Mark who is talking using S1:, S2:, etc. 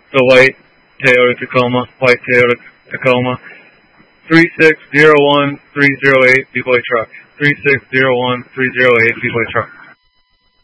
S1: the white Toyota Tacoma, 3601308 B-Boy Truck, 3601308 B-Boy Truck.